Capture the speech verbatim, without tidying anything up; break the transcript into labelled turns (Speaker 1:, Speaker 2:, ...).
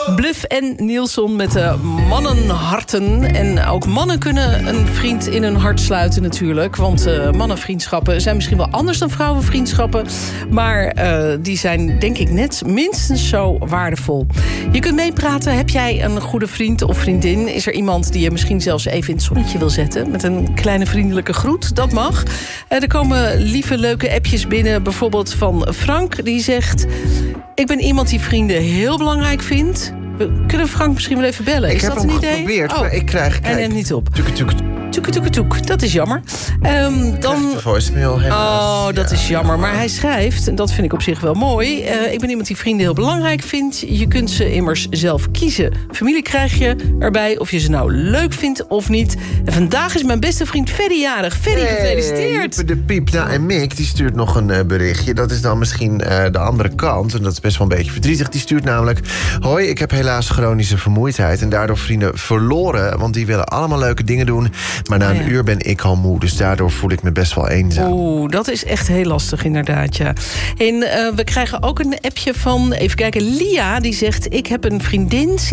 Speaker 1: Bluff en Nielsen met de mannenharten. En ook mannen kunnen een vriend in hun hart sluiten natuurlijk. Want uh, mannenvriendschappen zijn misschien wel anders dan vrouwenvriendschappen. Maar uh, die zijn denk ik net minstens zo waardevol. Je kunt meepraten. Heb jij een goede vriend of vriendin? Is er iemand die je misschien zelfs even in het zonnetje wil zetten? Met een kleine vriendelijke groet? Dat mag. Uh, er komen lieve leuke appjes binnen. Bijvoorbeeld van Frank. Die zegt... Ik ben iemand die vrienden heel belangrijk vindt. We kunnen Frank misschien wel even bellen.
Speaker 2: Ik
Speaker 1: Is
Speaker 2: heb
Speaker 1: dat
Speaker 2: hem
Speaker 1: een idee?
Speaker 2: geprobeerd,
Speaker 1: oh.
Speaker 2: maar ik krijg... Kijk,
Speaker 1: Hij neemt niet op.
Speaker 2: Toek, toek,
Speaker 1: Toek, toek, toek. Dat is jammer. Um, dan...
Speaker 2: voicemail,
Speaker 1: oh, dat
Speaker 2: ja,
Speaker 1: is jammer.
Speaker 2: ja.
Speaker 1: Maar hij schrijft, en dat vind ik op zich wel mooi... Uh, ik ben iemand die vrienden heel belangrijk vindt. Je kunt ze immers zelf kiezen. Familie krijg je erbij, of je ze nou leuk vindt of niet. En vandaag is mijn beste vriend Ferdy jarig. Ferdy,
Speaker 2: Hey,
Speaker 1: gefeliciteerd.
Speaker 2: Jeppe de Piep. Nou, en Mick, die stuurt nog een uh, berichtje. Dat is dan misschien uh, de andere kant. En dat is best wel een beetje verdrietig. Die stuurt namelijk... Hoi, ik heb helaas chronische vermoeidheid... en daardoor vrienden verloren. Want die willen allemaal leuke dingen doen. Maar na
Speaker 1: Oh,
Speaker 2: een
Speaker 1: ja.
Speaker 2: uur ben ik al moe. Dus daardoor voel ik me best wel eenzaam.
Speaker 1: Oeh, dat is echt heel lastig inderdaad, ja. En uh, we krijgen ook een appje van... Even kijken, Lia, die zegt... Ik heb een vriendin...